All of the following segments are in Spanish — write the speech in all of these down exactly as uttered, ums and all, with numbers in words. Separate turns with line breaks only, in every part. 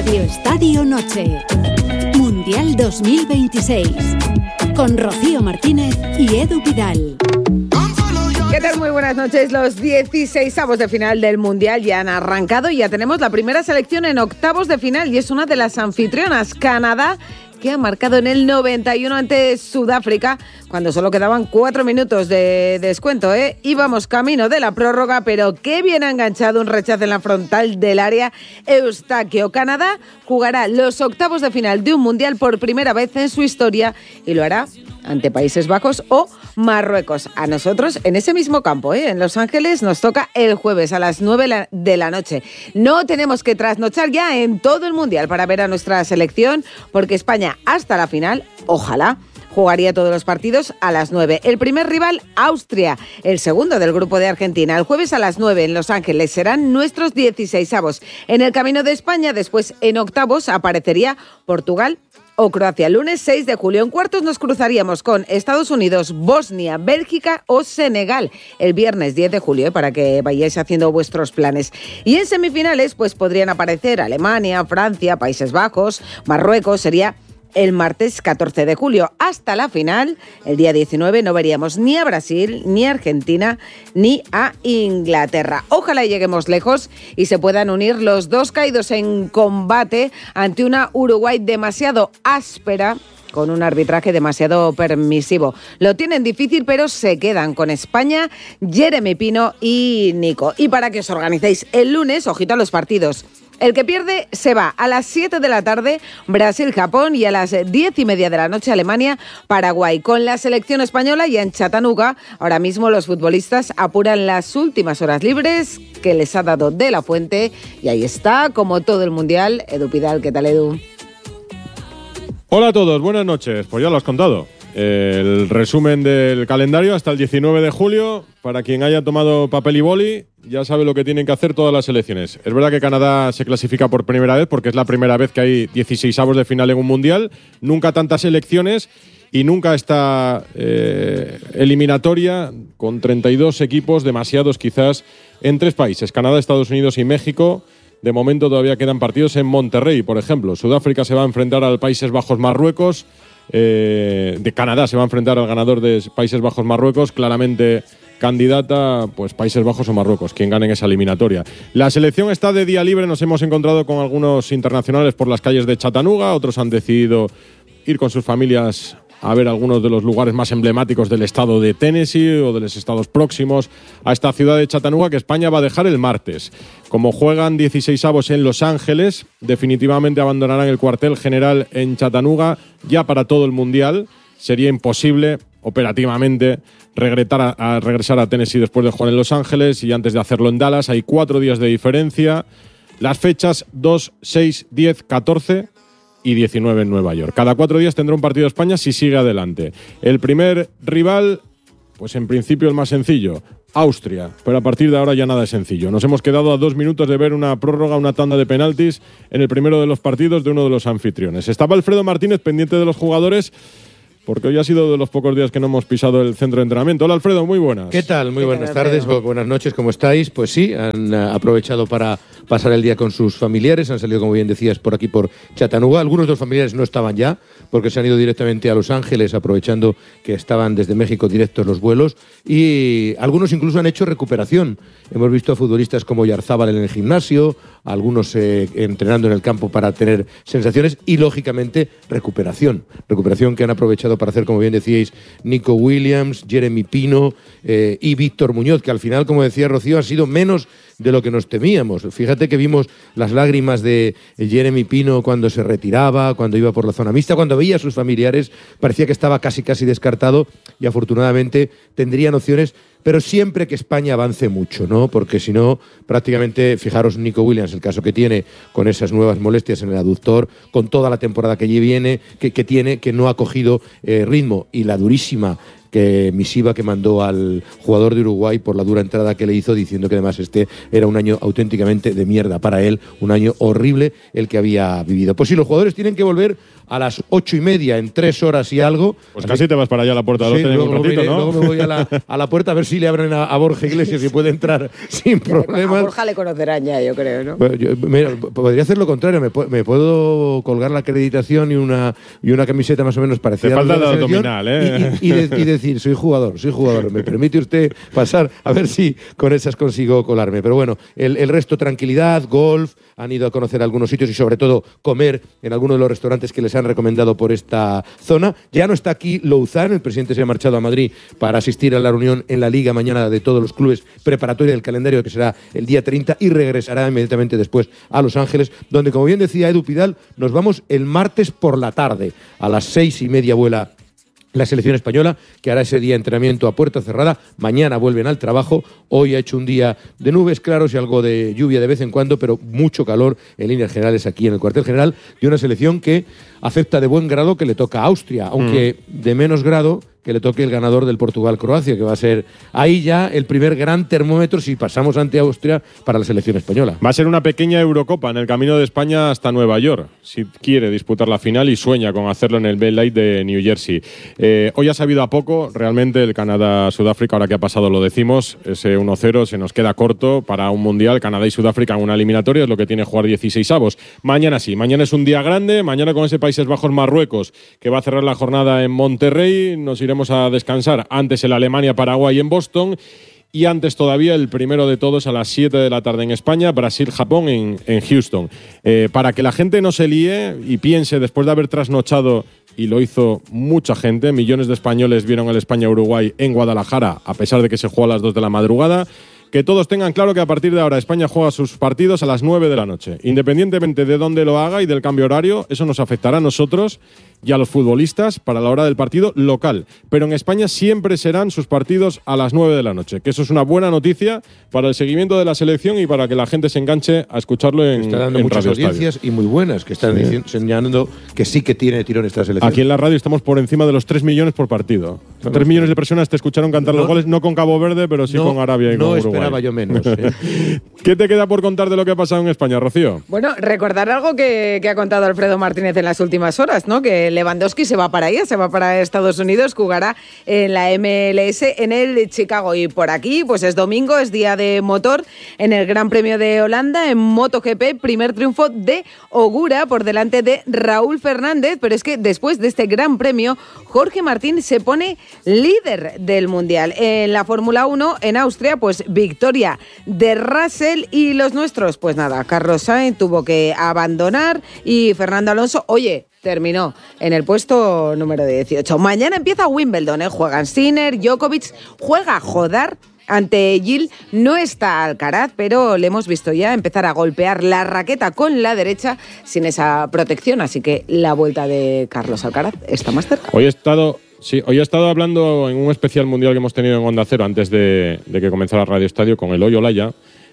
Radio Estadio Noche. Mundial dos mil veintiséis. Con Rocío Martínez y Edu Pidal.
¿Qué tal? Muy buenas noches. Los dieciseisavos de final del Mundial ya han arrancado y ya tenemos la primera selección en octavos de final y es una de las anfitrionas, Canadá, que ha marcado en el noventa y uno ante Sudáfrica cuando solo quedaban cuatro minutos de descuento, ¿eh? Íbamos camino de la prórroga, pero qué bien ha enganchado un rechazo en la frontal del área Eustaquio. Canadá jugará los octavos de final de un Mundial por primera vez en su historia y lo hará ante Países Bajos o Marruecos. A nosotros en ese mismo campo, ¿eh? En Los Ángeles, nos toca el jueves a las nueve de la noche. No tenemos que trasnochar ya en todo el Mundial para ver a nuestra selección, porque España hasta la final, ojalá, jugaría todos los partidos a las nueve. El primer rival, Austria, el segundo del grupo de Argentina. El jueves a las nueve en Los Ángeles serán nuestros dieciseisavos. En el camino de España, después en octavos, aparecería Portugal o Croacia. El lunes seis de julio en cuartos nos cruzaríamos con Estados Unidos, Bosnia, Bélgica o Senegal. El viernes diez de julio, ¿eh? Para que vayáis haciendo vuestros planes. Y en semifinales pues podrían aparecer Alemania, Francia, Países Bajos, Marruecos. Sería el martes catorce de julio. Hasta la final, el día diecinueve, no veríamos ni a Brasil, ni a Argentina, ni a Inglaterra. Ojalá lleguemos lejos y se puedan unir los dos caídos en combate ante una Uruguay demasiado áspera, con un arbitraje demasiado permisivo. Lo tienen difícil, pero se quedan con España, Jeremy Pino y Nico. Y para que os organicéis el lunes, ojito a los partidos. El que pierde se va a las siete de la tarde, Brasil-Japón, y a las diez y media de la noche, Alemania-Paraguay. Con la selección española ya en Chattanooga, ahora mismo los futbolistas apuran las últimas horas libres que les ha dado De La Fuente. Y ahí está, como todo el Mundial, Edu Pidal. ¿Qué tal, Edu?
Hola a todos, buenas noches. Pues ya lo has contado. El resumen del calendario hasta el diecinueve de julio. Para quien haya tomado papel y boli, ya sabe lo que tienen que hacer todas las selecciones. Es verdad que Canadá se clasifica por primera vez porque es la primera vez que hay dieciseisavos de final en un Mundial. Nunca tantas selecciones y nunca esta eh, eliminatoria con treinta y dos equipos, demasiados quizás, en tres países: Canadá, Estados Unidos y México. De momento todavía quedan partidos en Monterrey, por ejemplo. Sudáfrica se va a enfrentar al Países Bajos-Marruecos. Eh, de Canadá se va a enfrentar al ganador de Países Bajos-Marruecos, claramente candidata pues Países Bajos o Marruecos, quien gane en esa eliminatoria. La selección está de día libre, nos hemos encontrado con algunos internacionales por las calles de Chattanooga, otros han decidido ir con sus familias a ver algunos de los lugares más emblemáticos del estado de Tennessee o de los estados próximos a esta ciudad de Chattanooga, que España va a dejar el martes. Como juegan dieciseisavos en Los Ángeles, definitivamente abandonarán el cuartel general en Chattanooga ya para todo el Mundial. Sería imposible operativamente regresar a, a regresar a Tennessee después de jugar en Los Ángeles y antes de hacerlo en Dallas. Hay cuatro días de diferencia. Las fechas dos, seis, diez, catorce y diecinueve en Nueva York. Cada cuatro días tendrá un partido España si sigue adelante. El primer rival, pues en principio el más sencillo, Austria, pero a partir de ahora ya nada es sencillo. Nos hemos quedado a dos minutos de ver una prórroga, una tanda de penaltis en el primero de los partidos de uno de los anfitriones. Estaba Alfredo Martínez pendiente de los jugadores, porque hoy ha sido de los pocos días que no hemos pisado el centro de entrenamiento. Hola, Alfredo, muy buenas.
¿Qué tal? Muy buenas tardes, buenas noches, ¿cómo estáis? Pues sí, han uh, aprovechado para pasar el día con sus familiares, han salido, como bien decías, por aquí por Chattanooga. Algunos de los familiares no estaban ya, porque se han ido directamente a Los Ángeles, aprovechando que estaban desde México directos los vuelos, y algunos incluso han hecho recuperación. Hemos visto a futbolistas como Yarzábal en el gimnasio, algunos eh, entrenando en el campo para tener sensaciones y, lógicamente, recuperación. Recuperación que han aprovechado para hacer, como bien decíais, Nico Williams, Jeremy Pino eh, y Víctor Muñoz, que al final, como decía Rocío, ha sido menos de lo que nos temíamos. Fíjate que vimos las lágrimas de Jeremy Pino cuando se retiraba, cuando iba por la zona mixta, cuando veía a sus familiares, parecía que estaba casi casi descartado y afortunadamente tendrían opciones, pero siempre que España avance mucho, ¿no? Porque si no, prácticamente, fijaros Nico Williams, el caso que tiene con esas nuevas molestias en el aductor, con toda la temporada que viene, que, que tiene, que no ha cogido eh, ritmo, y la durísima que misiva que mandó al jugador de Uruguay por la dura entrada que le hizo, diciendo que además este era un año auténticamente de mierda para él, un año horrible el que había vivido. Pues sí, los jugadores tienen que volver a las ocho y media, en tres horas y algo.
Pues casi que te vas para allá a la puerta del
sí,
hotel en un ratito,
iré,
¿no?
Luego me voy a la, a la puerta a ver si le abren a, a Borja Iglesias y puede entrar sin problemas.
A Borja le conocerán ya, yo creo, ¿no?
Bueno, yo, mira, podría hacer lo contrario, me, me puedo colgar la acreditación y una, y una camiseta más o menos parecida.
Te falta
a la
el
selección
abdominal, ¿eh?
Y, y, y, de, y decir, soy jugador, soy jugador. ¿Me permite usted pasar? A ver si con esas consigo colarme. Pero bueno, el, el resto, tranquilidad, golf, han ido a conocer algunos sitios y sobre todo comer en algunos de los restaurantes que les han recomendado por esta zona. Ya no está aquí Louzán, el presidente se ha marchado a Madrid para asistir a la reunión en la Liga mañana de todos los clubes preparatoria del calendario, que será el día treinta, y regresará inmediatamente después a Los Ángeles, donde, como bien decía Edu Pidal, nos vamos el martes por la tarde. A las seis y media vuela la selección española, que hará ese día entrenamiento a puerta cerrada. Mañana vuelven al trabajo. Hoy ha hecho un día de nubes claros y algo de lluvia de vez en cuando, pero mucho calor en líneas generales aquí en el cuartel general de una selección que acepta de buen grado que le toca a Austria, aunque mm. de menos grado que le toque el ganador del Portugal-Croacia, que va a ser ahí ya el primer gran termómetro si pasamos ante Austria para la selección española.
Va a ser una pequeña Eurocopa en el camino de España hasta Nueva York, si quiere disputar la final y sueña con hacerlo en el Bell Light de New Jersey. Eh, hoy ha sabido a poco, realmente, el Canadá-Sudáfrica, ahora que ha pasado lo decimos, ese uno cero se nos queda corto para un Mundial. Canadá y Sudáfrica en una eliminatoria es lo que tiene jugar dieciseisavos. Mañana sí, mañana es un día grande, mañana con ese Países Bajos-Marruecos, que va a cerrar la jornada en Monterrey, nos iremos a descansar. Antes el Alemania-Paraguay en Boston y antes todavía el primero de todos a las siete de la tarde en España, Brasil-Japón en, en Houston. Eh, para que la gente no se líe y piense, después de haber trasnochado, y lo hizo mucha gente, millones de españoles vieron el España-Uruguay en Guadalajara, a pesar de que se jugó a las dos de la madrugada, que todos tengan claro que a partir de ahora España juega sus partidos a las nueve de la noche. Independientemente de dónde lo haga y del cambio horario, eso nos afectará a nosotros y a los futbolistas para la hora del partido local. Pero en España siempre serán sus partidos a las nueve de la noche, que eso es una buena noticia para el seguimiento de la selección y para que la gente se enganche a escucharlo en
Está dando
en
muchas
Radio
audiencias
Estadio.
Y muy buenas, que están sí. enseñando que sí que tiene tirón esta selección.
Aquí en la radio estamos por encima de los tres millones por partido.
No,
tres
no,
millones de personas te escucharon cantar
no,
los goles, no con Cabo Verde, pero sí
no,
con Arabia y
no
con Uruguay.
No esperaba yo menos. ¿eh?
¿Qué te queda por contar de lo que ha pasado en España, Rocío?
Bueno, recordar algo que, que ha contado Alfredo Martínez en las últimas horas, ¿no? Que Lewandowski se va para ahí, se va para Estados Unidos, jugará en la M L S en el Chicago. Y por aquí, pues es domingo, es día de motor en el Gran Premio de Holanda, en MotoGP, primer triunfo de Ogura por delante de Raúl Fernández. Pero es que después de este Gran Premio, Jorge Martín se pone líder del Mundial. En la Fórmula uno, en Austria, pues victoria de Russell y los nuestros. Pues nada, Carlos Sainz tuvo que abandonar y Fernando Alonso, oye, terminó en el puesto número dieciocho. Mañana empieza Wimbledon, ¿eh? Juegan Sinner, Djokovic, juega Jodar ante Gil. No está Alcaraz, pero le hemos visto ya empezar a golpear la raqueta con la derecha sin esa protección, así que la vuelta de Carlos Alcaraz está más cerca.
Hoy he estado... Sí, hoy he estado hablando en un especial mundial que hemos tenido en Onda Cero antes de, de que comenzara Radio Estadio con Eloy Olaya,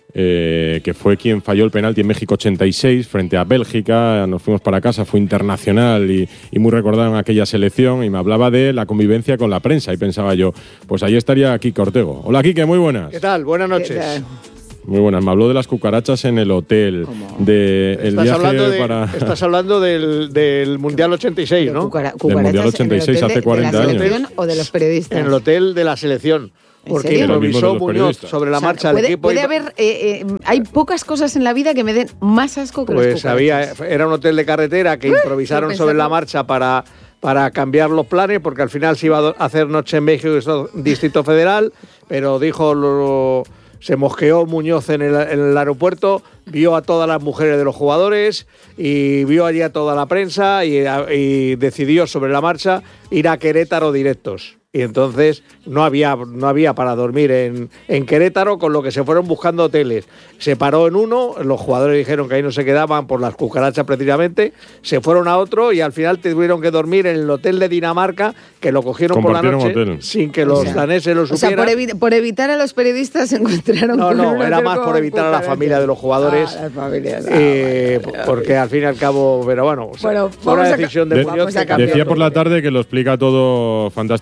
eh, que fue quien falló el penalti en México ochenta y seis frente a Bélgica. Nos fuimos para casa, fue internacional y, y muy recordado en aquella selección, y me hablaba de la convivencia con la prensa y pensaba yo, pues ahí estaría Quique Ortego. Hola Quique, muy buenas.
¿Qué tal? Buenas noches.
Muy buenas, me habló de las cucarachas en el hotel,
¿Cómo?
de el
Estás
viaje
hablando de,
para...
Estás hablando del, del Mundial ochenta y seis, ¿no?
Cucara-
Del Mundial ochenta y seis,
en el hotel
hace cuarenta
de, de la
años.
selección o de los periodistas.
En el hotel de la selección.
¿En
Porque
serio?
Lo mismo de
improvisó
los
Muñoz
periodistas.
sobre la
O sea,
marcha
puede,
del equipo.
puede
y-
haber, eh, eh, hay pocas cosas en la vida que me den más asco que
Pues
los
había,
cucarachas.
era un hotel de carretera que improvisaron
qué
sobre la
pensado.
marcha para, para cambiar los planes, porque al final se iba a do- hacer noche en México, eso, Distrito Federal, pero dijo, lo- se mosqueó Muñoz en el, en el aeropuerto, vio a todas las mujeres de los jugadores y vio allí a toda la prensa y, y decidió sobre la marcha ir a Querétaro directos. Y entonces no había, no había para dormir en, en Querétaro, con lo que se fueron buscando hoteles. Se paró en uno, los jugadores dijeron que ahí no se quedaban por las cucarachas precisamente, se fueron a otro y al final tuvieron que dormir en el hotel de Dinamarca, que lo cogieron por la
Compartieron
noche
hotel.
sin que los
O sea,
daneses lo
O sea,
supieran.
por, evi- por evitar a los periodistas se encontraron
No,
con
no,
un
era
hotel
más
con
por evitar a la
cucarachas.
familia de los jugadores.
Ah, las familias. Ah,
eh,
vale, vale,
porque al fin y al cabo, pero bueno, o sea,
Bueno,
fue una
vamos a ca-
decisión de
De-
Muñoz
vamos a
que
cambiar.
Decía por la
todo.
tarde que lo explica todo fantástico, un libro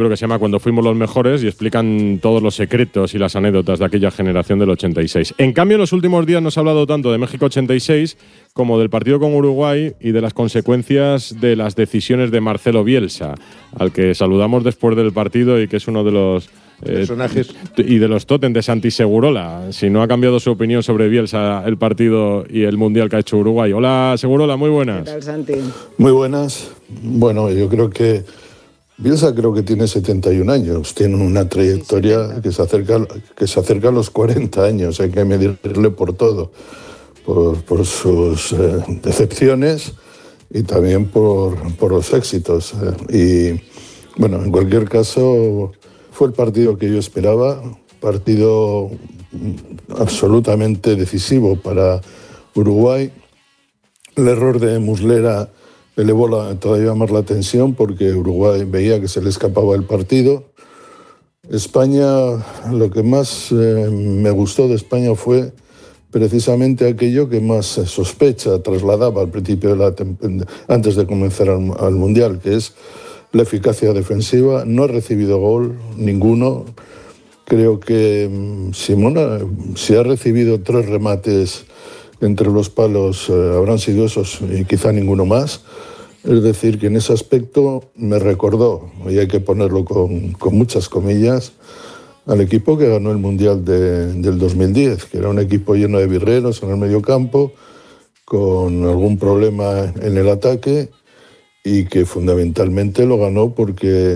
que se llama Cuando fuimos los mejores y explican todos los secretos y las anécdotas de aquella generación del ochenta y seis. En cambio, en los últimos días no se ha hablado tanto de México ochenta y seis como del partido con Uruguay y de las consecuencias de las decisiones de Marcelo Bielsa, al que saludamos después del partido y que es uno de los eh,
personajes
y de los tótem de Santi Segurola. Si no ha cambiado su opinión sobre Bielsa, el partido y el mundial que ha hecho Uruguay. Hola, Segurola, muy buenas.
¿Qué tal, Santi?
Muy buenas. Bueno, yo creo que Bielsa creo que tiene setenta y un años, tiene una trayectoria que se acerca, que se acerca a los cuarenta años, hay que medirle por todo, por, por sus eh, decepciones y también por, por los éxitos. Eh, y bueno, en cualquier caso, fue el partido que yo esperaba, partido absolutamente decisivo para Uruguay. El error de Muslera elevó la, todavía más la tensión porque Uruguay veía que se le escapaba el partido. España, lo que más eh, me gustó de España fue precisamente aquello que más sospecha trasladaba al principio de la antes de comenzar al, al Mundial, que es la eficacia defensiva. No ha recibido gol ninguno. Creo que Simona, si ha recibido tres remates entre los palos, eh, habrán sido esos y quizá ninguno más. Es decir, que en ese aspecto me recordó, y hay que ponerlo con, con muchas comillas, al equipo que ganó el Mundial de, del dos mil diez, que era un equipo lleno de birreros en el mediocampo, con algún problema en el ataque, y que fundamentalmente lo ganó porque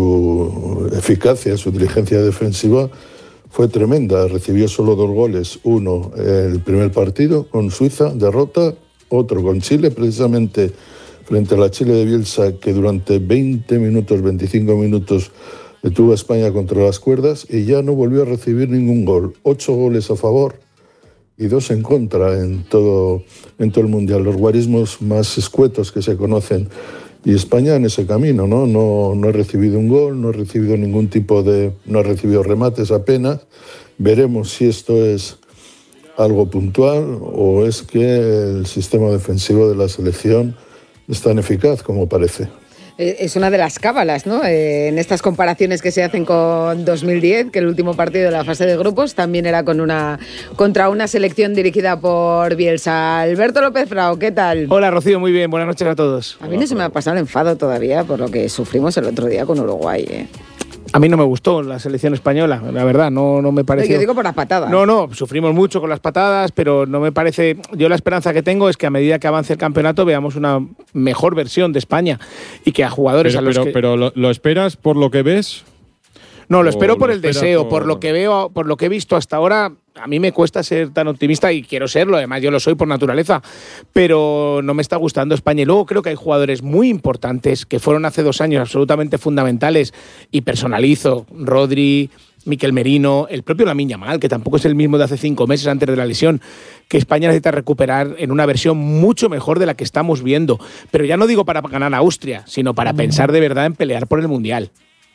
su eficacia, su inteligencia defensiva fue tremenda. Recibió solo dos goles, uno el primer partido con Suiza, derrota, otro con Chile, precisamente frente a la Chile de Bielsa, que durante veinte minutos, veinticinco minutos detuvo a España contra las cuerdas y ya no volvió a recibir ningún gol. Ocho goles a favor y dos en contra en todo, en todo el Mundial. Los guarismos más escuetos que se conocen. Y España en ese camino, ¿no? No, no ha recibido un gol, no ha recibido ningún tipo de... no ha recibido remates apenas. Veremos si esto es algo puntual o es que el sistema defensivo de la selección es tan eficaz como parece.
Es una de las cábalas, ¿no? Eh, en estas comparaciones que se hacen con dos mil diez, que el último partido de la fase de grupos también era con una contra una selección dirigida por Bielsa. Alberto López Frao, ¿qué tal?
Hola, Rocío, muy bien, buenas noches a todos.
A mí no se me ha pasado el enfado todavía por lo que sufrimos el otro día con Uruguay, ¿eh?
A mí no me gustó la selección española, la verdad, no, no me pareció...
Yo digo por las patadas.
No, no, sufrimos mucho con las patadas, pero no me parece... Yo la esperanza que tengo es que a medida que avance el campeonato veamos una mejor versión de España y que a jugadores
pero,
a los
pero,
que...
Pero ¿lo, lo esperas por lo que ves?
No, lo espero por
lo
el deseo, por... por lo que veo, por lo que he visto hasta ahora. A mí me cuesta ser tan optimista y quiero serlo, además yo lo soy por naturaleza, pero no me está gustando España. Y luego creo que hay jugadores muy importantes que fueron hace dos años absolutamente fundamentales y personalizo, Rodri, Miquel Merino, el propio Lamine Yamal, que tampoco es el mismo de hace cinco meses antes de la lesión, que España necesita recuperar en una versión mucho mejor de la que estamos viendo. Pero ya no digo para ganar a Austria, sino para pensar de verdad en pelear por el Mundial.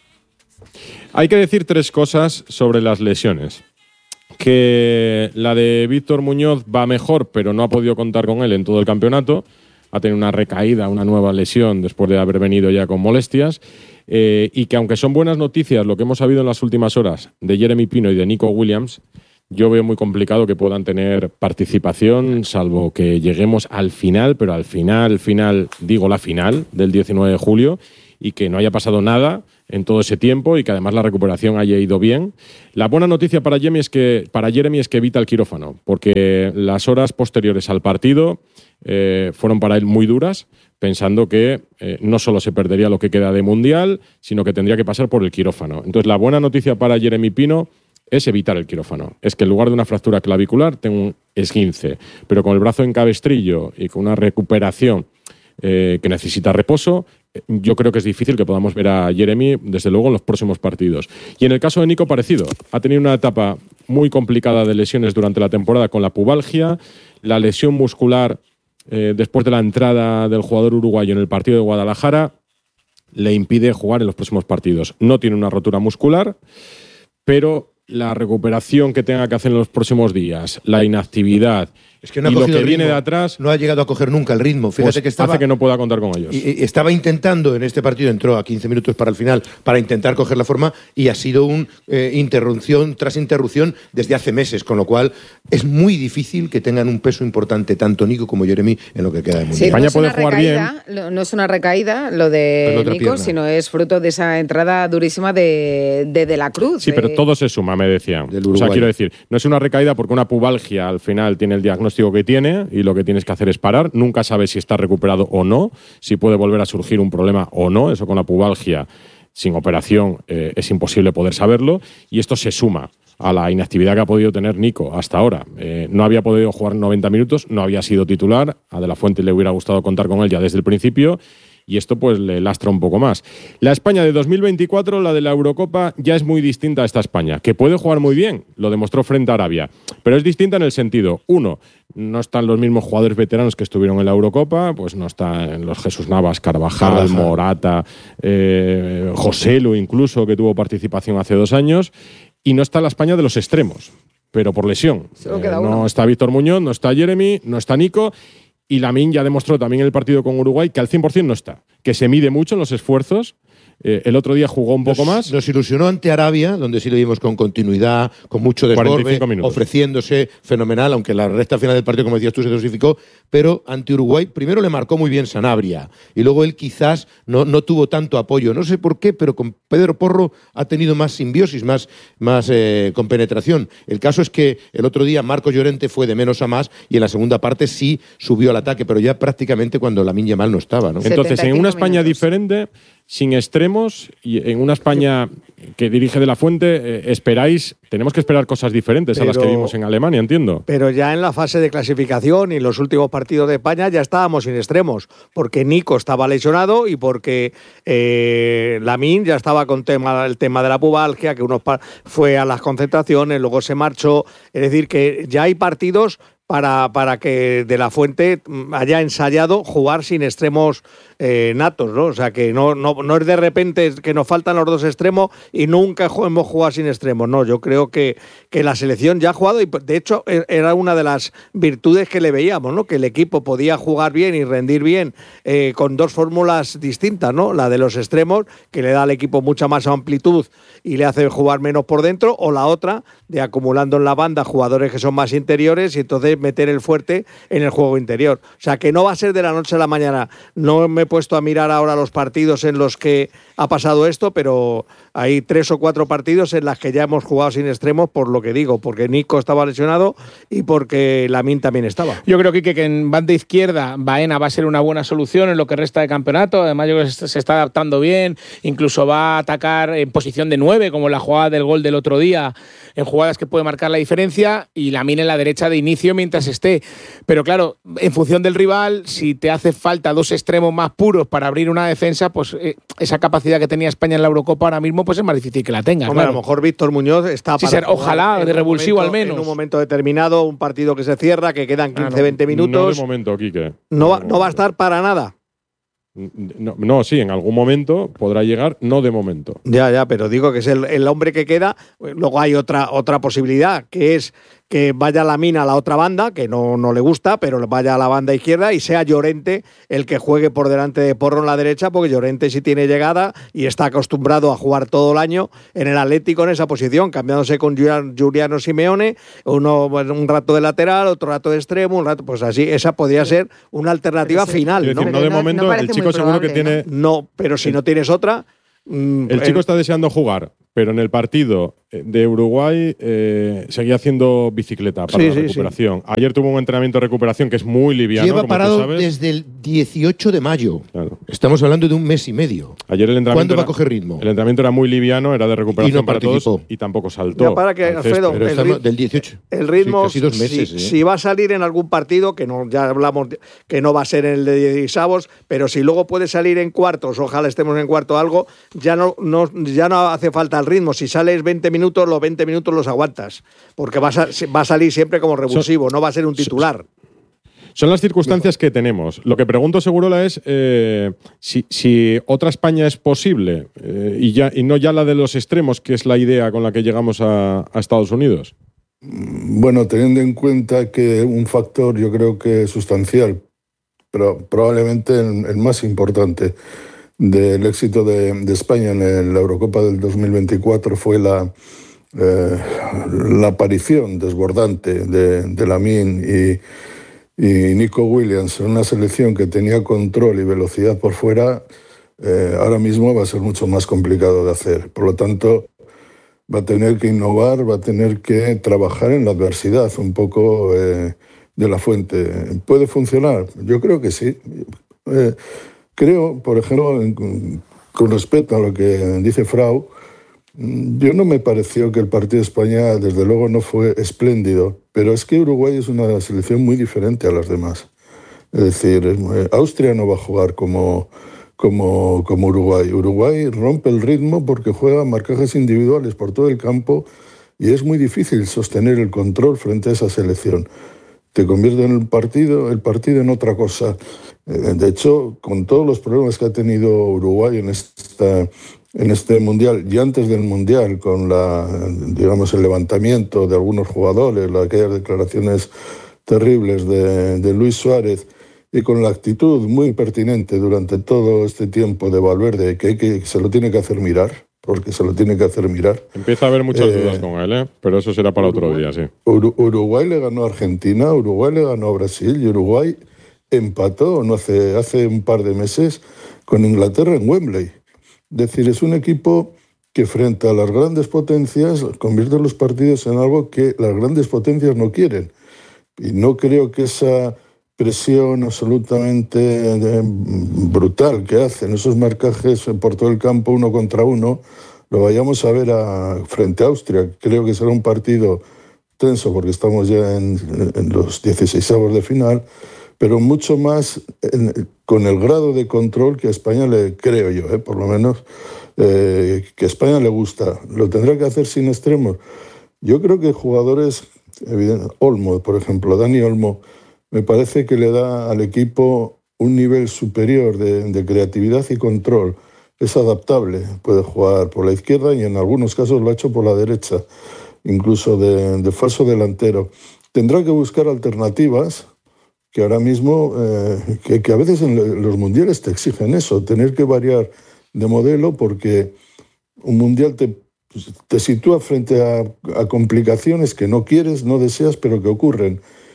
Hay que decir tres cosas sobre las lesiones. Que la de Víctor Muñoz va mejor, pero no ha podido contar con él en todo el campeonato. Ha tenido una recaída, una nueva lesión después de haber venido ya con molestias. Eh, y que aunque son buenas noticias lo que hemos sabido en las últimas horas de Jeremy Pino y de Nico Williams, yo veo muy complicado que puedan tener participación, salvo que lleguemos al final, pero al final, final, digo la final del diecinueve de julio, y que no haya pasado nada en todo ese tiempo y que además la recuperación haya ido bien. La buena noticia para Jeremy es que, para Jeremy es que evita el quirófano, porque las horas posteriores al partido eh, fueron para él muy duras, pensando que eh, no solo se perdería lo que queda de Mundial, sino que tendría que pasar por el quirófano. Entonces, la buena noticia para Jeremy Pino es evitar el quirófano. Es que en lugar de una fractura clavicular tenga un esguince, pero con el brazo en cabestrillo y con una recuperación eh, que necesita reposo, yo creo que es difícil que podamos ver a Jeremy, desde luego, en los próximos partidos. Y en el caso de Nico, parecido. Ha tenido una etapa muy complicada de lesiones durante la temporada con la pubalgia, la lesión muscular eh, después de la entrada del jugador uruguayo en el partido de Guadalajara le impide jugar en los próximos partidos. No tiene una rotura muscular, pero la recuperación que tenga que hacer en los próximos días, la inactividad
Es que no ha
y lo
cogido
que
el
viene
ritmo.
de atrás
No ha llegado a coger nunca el ritmo. Fíjate
pues
que estaba,
hace que no pueda contar con ellos.
y- y estaba intentando en este partido, entró a quince minutos para el final para intentar coger la forma y ha sido un eh, interrupción tras interrupción desde hace meses, con lo cual es muy difícil que tengan un peso importante tanto Nico como Jeremy en lo que queda de mundial.
Sí,
España
no es
puede
una
jugar
recaída, lo- no es una recaída lo
Es
de
la otra
Nico,
pierna.
sino es fruto de esa entrada durísima de de, de la Cruz.
Sí, pero
eh.
todo se suma, me decían.
Del
O sea,
Uruguay.
quiero decir, no es una recaída porque una pubalgia al final tiene el diagnóstico que tiene y lo que tienes que hacer es parar. Nunca sabes si está recuperado o no, si puede volver a surgir un problema o no. Eso con la pubalgia sin operación eh, es imposible poder saberlo. Y esto se suma a la inactividad que ha podido tener Nico hasta ahora. Eh, no había podido jugar noventa minutos, no había sido titular. A De La Fuente le hubiera gustado contar con él ya desde el principio. Y esto pues le lastra un poco más. La España de dos mil veinticuatro, la de la Eurocopa, ya es muy distinta a esta España, que puede jugar muy bien, lo demostró frente a Arabia, pero es distinta en el sentido, uno, no están los mismos jugadores veteranos que estuvieron en la Eurocopa, pues no están los Jesús Navas, Carvajal,
Carvajal.
Morata, eh, Joselu incluso, que tuvo participación hace dos años, y no está la España de los extremos, pero por lesión.
Solo queda uno.
no está Víctor Muñoz, no está Jeremy, no está Nico. Y Lamine ya demostró también en el partido con Uruguay que al cien por cien no está, que se mide mucho en los esfuerzos. Eh, el otro día jugó un poco
Nos-
más.
Nos ilusionó ante Arabia, donde sí lo vimos con continuidad, con mucho desborde,
cuarenta y cinco minutos.
ofreciéndose fenomenal, aunque la recta final del partido, como decías tú, se dosificó. Pero ante Uruguay, primero le marcó muy bien Sanabria. Y luego él quizás no, no tuvo tanto apoyo. No sé por qué, pero con Pedro Porro ha tenido más simbiosis, más, más eh, compenetración. El caso es que el otro día Marcos Llorente fue de menos a más y en la segunda parte sí subió al ataque, pero ya prácticamente cuando Lamine Yamal no estaba, ¿no?
Sí.
Entonces, en
setenta y cinco
una España
minutos.
diferente, sin extremos, y en una España que dirige De La Fuente, eh, esperáis, tenemos que esperar cosas diferentes a las que
Pero-
vimos en Alemania, entiendo.
Pero ya en la fase de clasificación y en los últimos partidos de España ya estábamos sin extremos, porque Nico estaba lesionado y porque eh, Lamine ya estaba con tema, el tema de la pubalgia, que uno pa- fue a las concentraciones, luego se marchó. Es decir, que ya hay partidos para, para que De La Fuente mm, haya ensayado jugar sin extremos eh, natos, ¿no? O sea, que no, no, no es de repente que nos faltan los dos extremos y nunca ju- hemos jugado sin extremos. No, yo creo que, que la selección ya ha jugado y de hecho e- era una de las virtudes que le veíamos, ¿no? Que el equipo podía jugar bien y rendir bien eh, con dos fórmulas distintas, ¿no? La de los extremos, que le da al equipo mucha más amplitud y le hace jugar menos por dentro, o la otra de acumulando en la banda jugadores que son más interiores y entonces meter el fuerte en el juego interior. O sea, que no va a ser de la noche a la mañana. No me he puesto a mirar ahora los partidos en los que ha pasado esto, pero hay tres o cuatro partidos en los que ya hemos jugado sin extremos, por lo que digo, porque Nico estaba lesionado y porque Lamine también estaba.
Yo creo, Quique, que en banda izquierda Baena va a ser una buena solución en lo que resta de campeonato. Además, yo creo que se está adaptando bien. Incluso va a atacar en posición de nueve, como la jugada del gol del otro día, en jugadas que puede marcar la diferencia. Y Lamine en la derecha de inicio mientras esté. Pero claro, en función del rival, si te hace falta dos extremos más puros para abrir una defensa, pues eh, esa capacidad que tenía España en la Eurocopa ahora mismo pues es más difícil que la tenga.
Hombre,
claro.
a lo mejor Víctor Muñoz está
Sí,
para
ser-
jugar
ojalá,
en
de
un
revulsivo
momento-
al menos.
En un momento determinado, un partido que se cierra, que quedan quince,
Ah, no.
veinte
No
minutos.
de momento, Quique.
No va, no va a estar para nada.
No, no, sí, en algún momento podrá llegar, no de momento.
Ya, ya, pero digo que es el, el hombre que queda. Luego hay otra, otra posibilidad, que es que vaya Lamine a la otra banda, que no, no le gusta, pero vaya a la banda izquierda y sea Llorente el que juegue por delante de Porro en la derecha, porque Llorente sí tiene llegada y está acostumbrado a jugar todo el año en el Atlético en esa posición, cambiándose con Julian- Giuliano Simeone, uno bueno, un rato de lateral, otro rato de extremo, un rato, pues así, esa podría ser una alternativa
Pero sí,
final,
Quiero
¿no?
decir, no
Pero
de
no-
momento,
no parece
el chico
muy
seguro que
probable,
tiene.
No, pero si no tienes otra. mm,
El chico
el-
está deseando jugar, pero en el partido de Uruguay eh, seguía haciendo bicicleta para
Sí,
la
sí,
recuperación. Ayer tuvo un entrenamiento de recuperación que es muy liviano,
Lleva
como tú
parado
sabes.
desde el dieciocho de mayo.
Claro.
Estamos hablando de un mes y medio.
Ayer el entrenamiento
¿Cuándo va
era-
a coger ritmo?
El entrenamiento era muy liviano, era de recuperación
Y no
para todos
participó.
y tampoco saltó.
Ya para que,
al
Alfredo,
césped.
Pero
el
estamos
rit-
del dieciocho.
El ritmo,
Sí, casi dos meses.
si,
¿eh?
si va a salir en algún partido, que no ya hablamos de- que no va a ser en el de dieciséis, pero si luego puede salir en cuartos, ojalá estemos en cuarto algo, ya no, no, ya no hace falta el ritmo. Si sales veinte minutos, los veinte minutos los aguantas, porque va a, sa- va a salir siempre como revulsivo, no va a ser un titular.
Son las circunstancias que tenemos. Lo que pregunto, Segurola, es eh, si, si otra España es posible eh, y, ya, y no ya la de los extremos, que es la idea con la que llegamos a, a Estados Unidos.
Bueno, teniendo en cuenta que un factor yo creo que sustancial, pero probablemente el, el más importante del éxito de, de España en la Eurocopa del dos mil veinticuatro fue la, eh, la aparición desbordante de, de Lamine y, y Nico Williams en una selección que tenía control y velocidad por fuera. Eh, ahora mismo va a ser mucho más complicado de hacer. Por lo tanto, va a tener que innovar, va a tener que trabajar en la adversidad un poco eh, de la fuente. ¿Puede funcionar? Yo creo que sí. Eh, creo, por ejemplo, en, con respecto a lo que dice Frau, yo no me pareció que el partido de España, desde luego, no fue espléndido, pero es que Uruguay es una selección muy diferente a las demás. Es decir, eh, Austria no va a jugar como... Como, como Uruguay. Uruguay rompe el ritmo porque juega marcajes individuales por todo el campo y es muy difícil sostener el control frente a esa selección. Te convierte en el partido, el partido en otra cosa. De hecho, con todos los problemas que ha tenido Uruguay en, esta, en este Mundial y antes del Mundial, con la, digamos, el levantamiento de algunos jugadores, aquellas declaraciones terribles de, de Luis Suárez, y con la actitud muy pertinente durante todo este tiempo de Valverde, que, que se lo tiene que hacer mirar, porque se lo tiene que hacer mirar.
Empieza a haber muchas
eh,
dudas con él, ¿eh? Pero eso será para Uruguay, otro día, sí.
Ur- Uruguay le ganó a Argentina, Uruguay le ganó a Brasil y Uruguay empató no hace, hace un par de meses con Inglaterra en Wembley. Es decir, es un equipo que frente a las grandes potencias convierte los partidos en algo que las grandes potencias no quieren. Y no creo que esa presión absolutamente brutal que hacen esos marcajes por todo el campo uno contra uno lo vayamos a ver a, frente a Austria. Creo que será un partido tenso porque estamos ya en, en los dieciseisavos de final, pero mucho más en, con el grado de control que a España le creo yo, eh, por lo menos eh, que a España le gusta. Lo tendrá que hacer sin extremos. Yo creo que jugadores, evidente, Olmo, por ejemplo, Dani Olmo, me parece que le da al equipo un nivel superior de, de creatividad y control. Es adaptable, puede jugar por la izquierda y en algunos casos lo ha hecho por la derecha, incluso de, de falso delantero. Tendrá que buscar alternativas que ahora mismo, eh, que, que a veces en los mundiales te exigen eso, tener que variar de modelo porque un mundial te, te sitúa frente a, a complicaciones que no quieres, no deseas, pero que ocurren.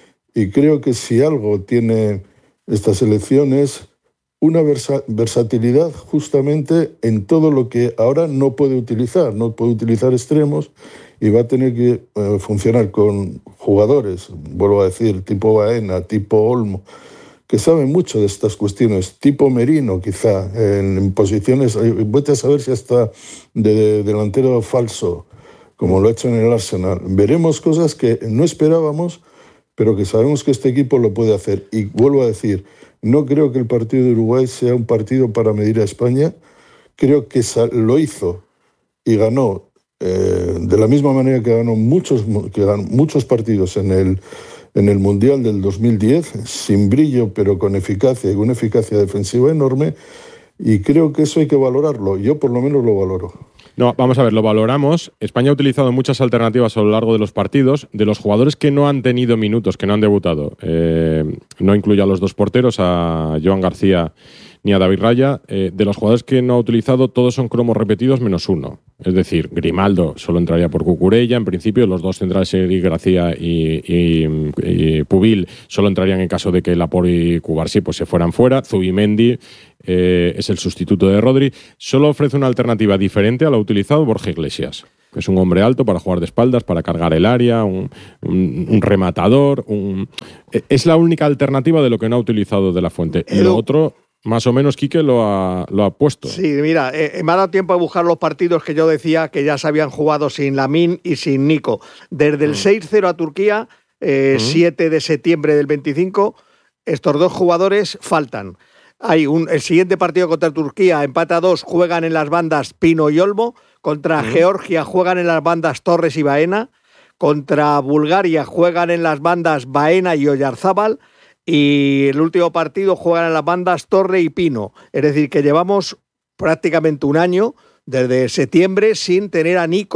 Y creo que si algo tiene esta selección es una versa- versatilidad justamente en todo lo que ahora no puede utilizar. No puede utilizar extremos y va a tener que eh, funcionar con jugadores, vuelvo a decir, tipo Baena, tipo Olmo, que saben mucho de estas cuestiones, tipo Merino quizá, en, en posiciones, vete a saber si hasta de, de delantero falso, como lo ha hecho en el Arsenal. Veremos cosas que no esperábamos, pero que sabemos que este equipo lo puede hacer. Y vuelvo a decir, no creo que el partido de Uruguay sea un partido para medir a España. Creo que lo hizo y ganó eh, de la misma manera que ganó muchos, que ganó muchos partidos en el, en el Mundial del dos mil diez, sin brillo, pero con eficacia y una eficacia defensiva enorme. Y creo que eso hay que valorarlo. Yo por lo menos lo valoro.
No, vamos a ver, lo valoramos. España ha utilizado muchas alternativas a lo largo de los partidos. De los jugadores que no han tenido minutos, que no han debutado, eh, no incluye a los dos porteros, a Joan García ni a David Raya. Eh, de los jugadores que no ha utilizado, todos son cromos repetidos menos uno. Es decir, Grimaldo solo entraría por Cucurella. En principio, los dos centrales, Eric García y, y, y Pubil, solo entrarían en caso de que Laporte y Cubarsí pues, se fueran fuera. Zubimendi eh, es el sustituto de Rodri. Solo ofrece una alternativa diferente a la utilizado Borja Iglesias, que es un hombre alto para jugar de espaldas, para cargar el área, un, un, un rematador. Un... Es la única alternativa de lo que no ha utilizado De la Fuente. Y lo otro, más o menos, Quique lo ha, lo ha puesto.
Sí, mira, eh, me ha dado tiempo a buscar los partidos que yo decía que ya se habían jugado sin Lamine y sin Nico. Desde el mm. seis cero a Turquía, eh, mm. siete de septiembre del veinticinco, estos dos jugadores faltan. Hay un, el siguiente partido contra Turquía, empate a dos, juegan en las bandas Pino y Olmo. Contra mm. Georgia juegan en las bandas Torres y Baena. Contra Bulgaria juegan en las bandas Baena y Oyarzábal. Y el último partido juegan en las bandas Torre y Pino. Es decir, que llevamos prácticamente un año, desde septiembre, sin tener a Nico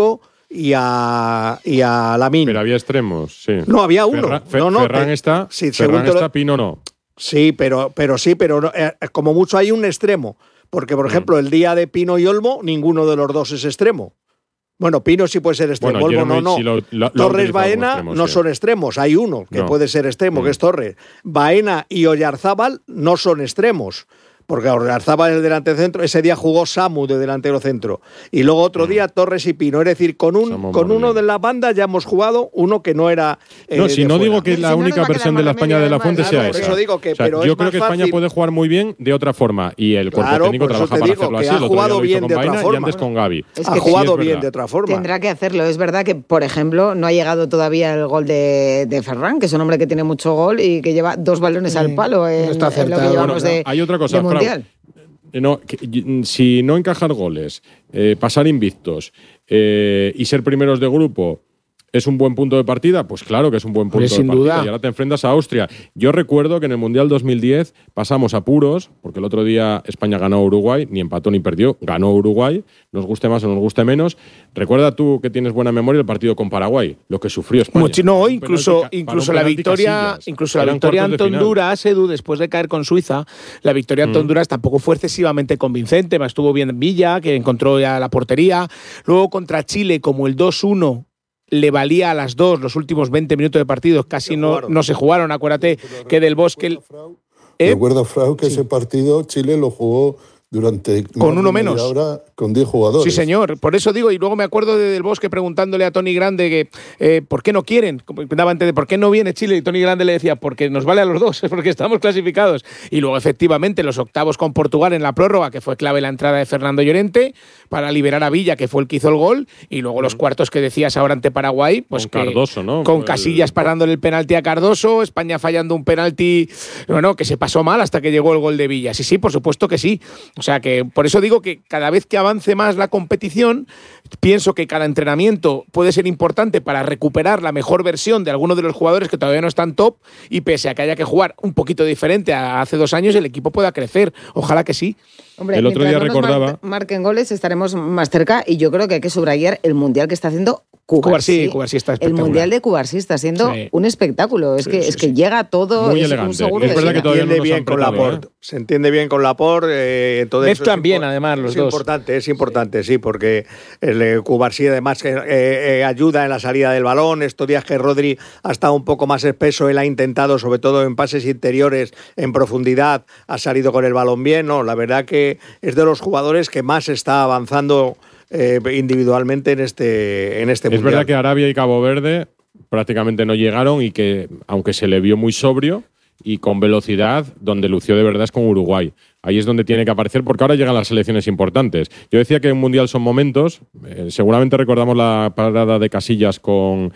y a, y a Lamine.
Pero había extremos, sí.
No, había uno.
Ferran, Fe,
no, no,
Ferran
te,
está,
sí,
Ferran está,
lo,
Pino no.
Sí, pero, pero sí, pero no, eh, como mucho hay un extremo. Porque, por ejemplo, el día de Pino y Olmo, ninguno de los dos es extremo. Bueno, Pino sí puede ser extremo,
bueno,
Olmo no, no.
Si lo, lo,
Torres, Baena
extremo,
no
sí.
son extremos, hay uno que no. puede ser extremo, mm. que es Torres. Baena y Oyarzábal no son extremos. Porque Oyarzábal es el delantero centro, ese día jugó Samu de delantero centro. Y luego otro día Torres y Pino. Es decir, con un con uno de la banda ya hemos jugado uno que no era. Eh,
no, si no
fuera.
digo que la
si
única
no
versión de la España de la Fuente
claro,
sea
por
esa.
Eso digo que,
o sea,
pero
yo
es
creo que
fácil.
España puede jugar muy bien de otra forma. Y el cuerpo
claro,
técnico trabaja para
digo,
hacerlo así.
Ha
El otro
jugado
día lo hizo
bien
con
de otra
Baena
forma.
y antes con Gavi.
Es
ha
que
jugado
sí,
bien de otra forma.
Tendrá que hacerlo. Es verdad que, por ejemplo, no ha llegado todavía el gol de, de Ferran, que es un hombre que tiene mucho gol y que lleva dos balones sí, al palo en, no está en lo que llevamos bueno, de,
hay otra cosa,
de Mundial.
Frau, No, que, si no encajar goles, eh, pasar invictos eh, y ser primeros de grupo es un buen punto de partida, pues claro que es un buen punto
pues
de
sin
partida.
Duda.
Y ahora te enfrentas a Austria. Yo recuerdo que en el Mundial dos mil diez pasamos apuros, porque el otro día España ganó a Uruguay, ni empató ni perdió, ganó Uruguay, nos guste más o nos guste menos. Recuerda tú que tienes buena memoria el partido con Paraguay, lo que sufrió España.
Mucho, no, incluso, penalti, incluso la victoria,
Casillas,
incluso la victoria ante Honduras, Edu, después de caer con Suiza, la victoria ante mm. Honduras tampoco fue excesivamente convincente, estuvo bien Villa, que encontró ya la portería. Luego contra Chile, como el dos uno le valía a las dos los últimos veinte minutos de partido, casi no, no se jugaron, acuérdate que del Bosque...
¿Eh? Me acuerdo, Frau, que sí. ese partido Chile lo jugó durante
con uno menos
ahora con diez jugadores.
Sí, señor. Por eso digo, y luego me acuerdo de Del Bosque preguntándole a Tony Grande que eh, ¿por qué no quieren? Daba de ¿por qué no viene Chile? Y Tony Grande le decía, porque nos vale a los dos, porque estamos clasificados. Y luego, efectivamente, los octavos con Portugal en la prórroga, que fue clave la entrada de Fernando Llorente, para liberar a Villa, que fue el que hizo el gol, y luego los cuartos que decías ahora ante Paraguay, pues
con
que,
Cardoso, ¿no?
Con Casillas el... parándole el penalti a Cardoso, España fallando un penalti, bueno, que se pasó mal hasta que llegó el gol de Villa. Sí, sí, por supuesto que sí. O sea que, por eso digo que cada vez que avance más la competición, pienso que cada entrenamiento puede ser importante para recuperar la mejor versión de algunos de los jugadores que todavía no están top, y pese a que haya que jugar un poquito diferente a hace dos años, el equipo pueda crecer. Ojalá que sí.
Hombre,
el otro día
no
recordaba...
Mar marquen goles, estaremos más cerca, y yo creo que hay que subrayar el Mundial que está haciendo
Cubarsí. Cubarsí está
el Mundial de Cubarsí está siendo sí. un espectáculo. Es, sí, que, sí, es que sí. llega todo.
Muy
es
elegante.
Un seguro
es verdad que todavía no nos
bien
han
con
apretado,
Laporte.
¿eh?
Se entiende bien con Laporte. Eh,
Mezclan bien, además, los
es
dos.
Es importante, es importante, sí, porque el Cubarsí además eh, eh, ayuda en la salida del balón. Estos días que Rodri ha estado un poco más espeso, él ha intentado, sobre todo en pases interiores, en profundidad, ha salido con el balón bien. No, la verdad que es de los jugadores que más está avanzando Eh, individualmente en este, en este
es
mundial.
verdad que Arabia y Cabo Verde prácticamente no llegaron, y que, aunque se le vio muy sobrio y con velocidad, donde lució de verdad es con Uruguay. Ahí es donde tiene que aparecer, porque ahora llegan las selecciones importantes. Yo decía que un mundial son momentos. Eh, seguramente recordamos la parada de Casillas con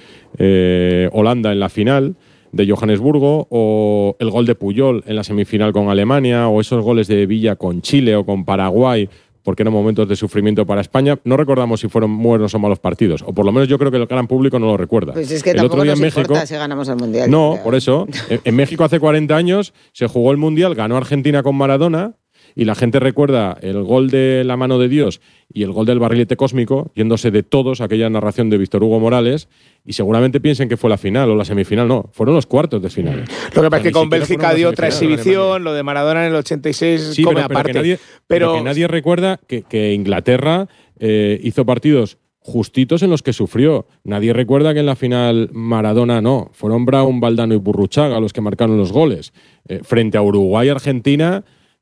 eh, Holanda en la final de Johannesburgo, o el gol de Puyol en la semifinal con Alemania, o esos goles de Villa con Chile o con Paraguay, porque eran momentos de sufrimiento para España. No recordamos si fueron buenos o malos partidos, o por lo menos yo creo que el gran público no lo recuerda.
Pues es que
el
tampoco
otro día
nos
en México,
importa si ganamos el Mundial.
No, por eso. En, en México hace cuarenta años se jugó el Mundial, ganó Argentina con Maradona, y la gente recuerda el gol de la mano de Dios y el gol del barrilete cósmico, yéndose de todos, aquella narración de Víctor Hugo Morales, y seguramente piensen que fue la final o la semifinal. No, fueron los cuartos de final.
Lo que pasa es que con Bélgica dio otra exhibición, lo de Maradona en el ochenta y seis
sí,
come
pero, pero
aparte.
Que nadie,
pero
pero que nadie recuerda que, que Inglaterra eh, hizo partidos justitos en los que sufrió. Nadie recuerda que en la final Maradona no. Fueron Brown, Valdano y Burruchaga los que marcaron los goles. Eh, frente a Uruguay y Argentina,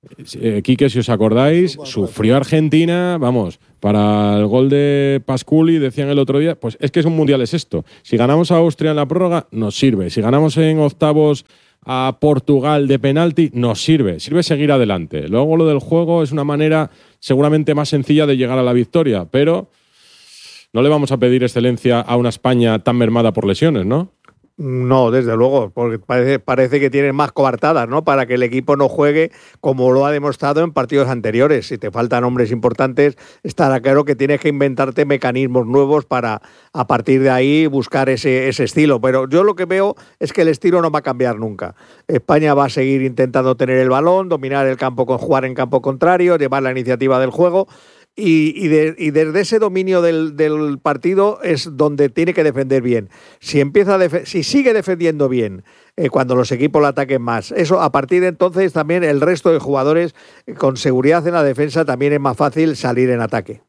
Eh, Quique, si os acordáis, sufrió Argentina, vamos, para el gol de Pasculi, decían el otro día, pues es que es un mundial, es esto. Si ganamos a Austria en la prórroga, nos sirve. Si ganamos en octavos a Portugal de penalti, nos sirve. Sirve seguir adelante. Luego lo del juego es una manera seguramente más sencilla de llegar a la victoria, pero no le vamos a pedir excelencia a una España tan mermada por lesiones, ¿no?
No, desde luego, porque parece, parece que tienen más coartadas, ¿no? Para que el equipo no juegue como lo ha demostrado en partidos anteriores. Si te faltan hombres importantes, estará claro que tienes que inventarte mecanismos nuevos para, a partir de ahí, buscar ese, ese estilo. Pero yo lo que veo es que el estilo no va a cambiar nunca. España va a seguir intentando tener el balón, dominar el campo, con jugar en campo contrario, llevar la iniciativa del juego. y, y, de, y desde ese dominio del, del partido es donde tiene que defender bien. Si empieza a def- si sigue defendiendo bien, eh, cuando los equipos lo ataquen más, eso a partir de entonces también el resto de jugadores eh, con seguridad en la defensa también es más fácil salir en ataque.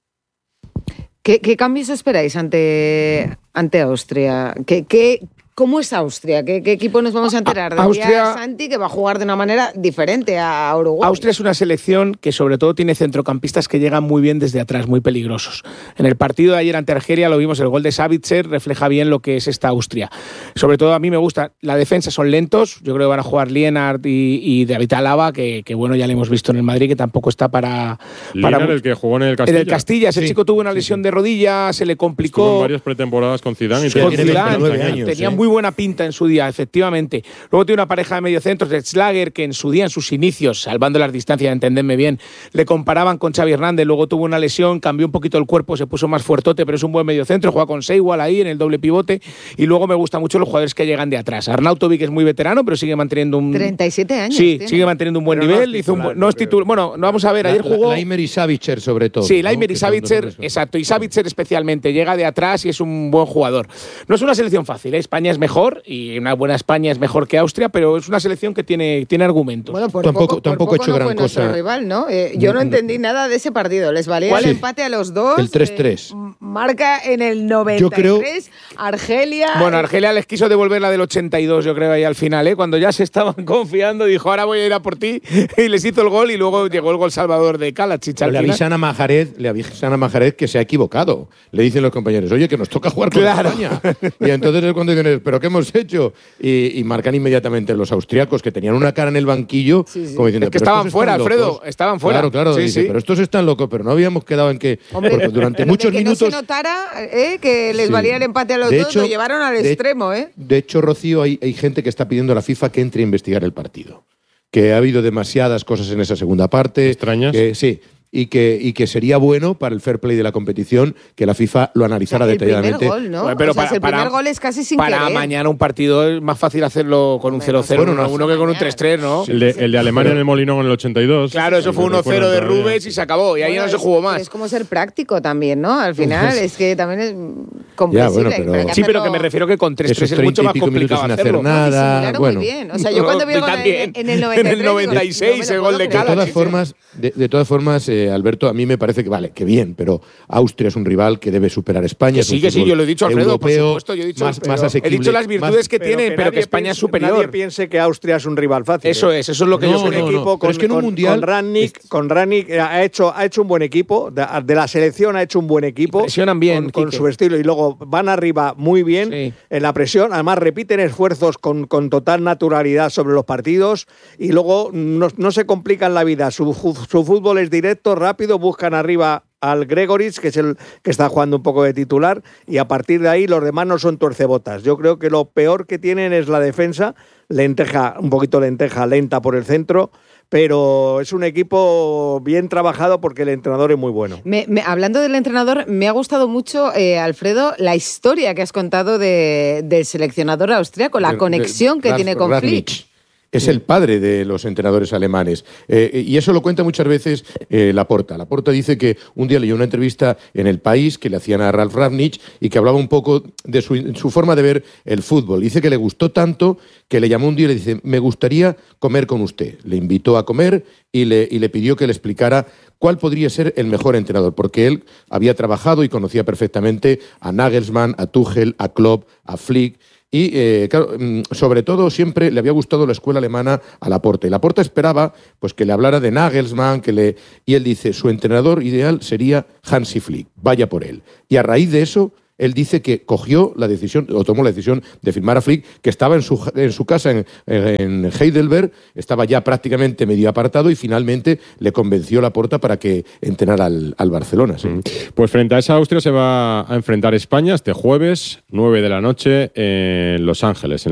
¿Qué, qué cambios esperáis ante, ante Austria? ¿Qué, qué, ¿Cómo es Austria? ¿Qué, ¿Qué equipo nos vamos a enterar? Decía
Austria,
Santi que va a jugar de una manera diferente a Uruguay.
Austria es una selección que sobre todo tiene centrocampistas que llegan muy bien desde atrás, muy peligrosos. En el partido de ayer ante Argelia lo vimos, el gol de Savitzer refleja bien lo que es esta Austria. Sobre todo a mí me gusta, la defensa son lentos, yo creo que van a jugar Lienard y, y David Alaba, que, que bueno, ya le hemos visto en el Madrid, que tampoco está para... para
Lienard, el que jugó en el Castilla.
En el Castilla, ese
Sí,
chico tuvo una
sí,
lesión
sí.
de rodilla, se le complicó.
Estuvo en varias pretemporadas con Zidane y
Sí,
tenía
Con
tiene
Zidane,
veintinueve años,
tenía
¿eh?
muy buena pinta en su día, efectivamente. Luego tiene una pareja de mediocentros, de Schlager, que en su día, en sus inicios, salvando las distancias, entendedme bien, le comparaban con Xavi Hernández, luego tuvo una lesión, cambió un poquito el cuerpo, se puso más fuertote, pero es un buen mediocentro, juega con Seiwal ahí en el doble pivote, y luego me gustan mucho los jugadores que llegan de atrás. Arnautovic es muy veterano, pero sigue manteniendo un...
treinta y siete años.
Sí,
tiene.
sigue manteniendo un buen
Pero no
nivel,
es
hizo un
titular,
buen... No es
yo creo.
titular... Bueno, no, vamos a ver, ayer jugó...
Laimer y Savitzer sobre todo.
Sí,
¿no?
Laimer y
Que son dos
Savitzer,
hombres-
exacto, y Savitzer especialmente, llega de atrás y es un buen jugador. No es una selección fácil, ¿eh? España es mejor, y una buena España es mejor que Austria, pero es una selección que tiene, tiene argumentos.
Bueno, por
Tampoco-
poco, por
tampoco ha
poco
hecho
no
gran
fue nuestro
cosa.
rival, ¿no? Eh, yo no entendí nada de ese partido. Les valía
¿Cuál?
el
Sí.
empate a los dos.
El tres tres.
eh, marca en el noventa y tres.
Yo creo-
Argelia.
Bueno, Argelia les quiso devolver la del ochenta y dos, yo creo, ahí al final, ¿eh? Cuando ya se estaban confiando, dijo, ahora voy a ir a por ti, y les hizo el gol, y luego llegó el gol salvador de Kalachich al
Le
final.
avisan a Majaret, le avisan a Majaret que se ha equivocado. Le dicen los compañeros, oye, que nos toca jugar con
Claro.
España. Y entonces es cuando dicen, ¿pero qué hemos hecho? Y, y marcan inmediatamente los austriacos, que tenían una cara en el banquillo,
Sí, sí.
como diciendo,
Es que
"Pero
estaban
estos
fuera,
están
Alfredo,
locos".
estaban fuera.
Claro, claro,
Sí,
dice,
sí.
pero estos están locos, pero no habíamos quedado en que
Hombre,
porque durante
pero
muchos
de que
minutos...
no se notara eh, que les
Sí.
valía el empate a los
De
dos,
hecho,
lo llevaron al
de-
extremo, ¿eh?
De hecho, Rocío, hay, hay gente que está pidiendo a la FIFA que entre a investigar el partido. Que ha habido demasiadas cosas en esa segunda parte.
¿Extrañas?
Que, sí. Y que, y que sería bueno para el fair play de la competición que la FIFA lo analizara
el primer
detalladamente.
gol, ¿no?
Bueno, pero
o sea,
para-
si el primer
para-
gol es casi sin
Para
querer.
mañana un partido es más fácil hacerlo con un
Bueno,
cero cero,
bueno,
uno
no,
uno que con un
mañana.
tres tres, ¿no?
El de, el de Alemania en el Molinón en el ochenta y dos.
Claro, eso fue
Lo
uno cero de
recuerdo todavía.
Rubens y se acabó, y ahí
Bueno,
ya no se
es-
jugó
pero
más.
Es como ser práctico también, ¿no? Al final es que también es comprensible.
Ya, bueno, pero-
hay que
Sí, pero que
hacerlo-
me refiero que con tres tres
Esos
es mucho
treinta y
más
pico minutos
complicado
sin
hacerlo.
hacer nada.
Disimularon
bueno.
muy bien. O sea, yo cuando vi el gol
También.
en, en el noventa y tres,
En el noventa y seis,
digo, no me lo
el gol
puedo
de
De
creer.
Cala,
todas
sí,
formas, de, de todas formas eh, Alberto, a mí me parece que vale, que bien, pero Austria es un rival que debe superar a España.
Que
es un
sí, que sí,
fútbol
yo lo he dicho, Alfredo, por
europeo,
supuesto, yo he dicho-
más,
pero
más
he
asequible.
dicho las virtudes
más-
que tienen, pero que
nadie
España es
piense-
superior.
Nadie piense que Austria es un rival fácil.
Eso
¿eh?
es, eso es lo que
No,
yo
Es un
creo.
no,
equipo
pero
con,
es que en un
con-
mundial-
con Rangnick,
es-
con Rangnick ha hecho, ha hecho un buen equipo, de, de la selección ha hecho un buen equipo.
Presionan bien,
con, con
Quique.
su estilo y luego van arriba muy bien
Sí.
en la presión. Además repiten esfuerzos con, con total naturalidad sobre los partidos y luego no, no se complican la vida. Su, ju- su fútbol es directo, rápido, buscan arriba al Gregoritsch, que es el que está jugando un poco de titular, y a partir de ahí los demás no son tuercebotas. Yo creo que lo peor que tienen es la defensa, lenteja, un poquito lenteja, lenta por el centro, pero es un equipo bien trabajado porque el entrenador es muy bueno.
Me- me- hablando del entrenador, me ha gustado mucho, eh, Alfredo, la historia que has contado de, del seleccionador austriaco, la
de-
conexión
de
que
Ralf
tiene con
Rangnick.
Flick.
Es el padre de los entrenadores alemanes. Eh, y eso lo cuenta muchas veces eh, Laporta. Laporta dice que un día leyó una entrevista en El País que le hacían a Ralf Rangnick y que hablaba un poco de su, su forma de ver el fútbol. Dice que le gustó tanto que le llamó un día y le dice, me gustaría comer con usted. Le invitó a comer y le, y le pidió que le explicara cuál podría ser el mejor entrenador, porque él había trabajado y conocía perfectamente a Nagelsmann, a Tuchel, a Klopp, a Flick. Y, eh, claro, mm, sobre todo siempre le había gustado la escuela alemana a Laporta. Y Laporta esperaba pues, que le hablara de Nagelsmann, que le... y él dice, su entrenador ideal sería Hansi Flick, vaya por él. Y a raíz de eso, él dice que cogió la decisión, o tomó la decisión de firmar a Flick, que estaba en su, en su casa en, en Heidelberg, estaba ya prácticamente medio apartado y finalmente le convenció Laporta para que entrenara al, al Barcelona. ¿sí?
Pues frente a esa Austria se va a enfrentar España este jueves, nueve de la noche, en Los Ángeles, en